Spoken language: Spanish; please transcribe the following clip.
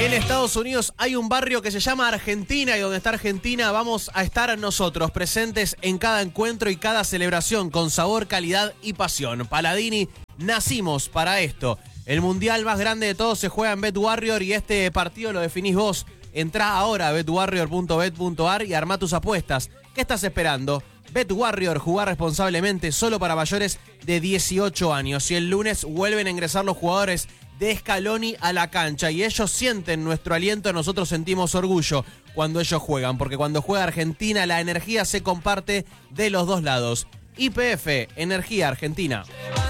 En Estados Unidos hay un barrio que se llama Argentina y donde está Argentina vamos a estar nosotros presentes en cada encuentro y cada celebración con sabor, calidad y pasión. Paladini, nacimos para esto. El mundial más grande de todos se juega en BetWarrior y este partido lo definís vos. Entrá ahora a betwarrior.bet.ar y armá tus apuestas. ¿Qué estás esperando? BetWarrior, jugar responsablemente, solo para mayores de 18 años. Y el lunes vuelven a ingresar los jugadores de Scaloni a la cancha y ellos sienten nuestro aliento, nosotros sentimos orgullo cuando ellos juegan, porque cuando juega Argentina la energía se comparte de los dos lados. YPF, Energía Argentina.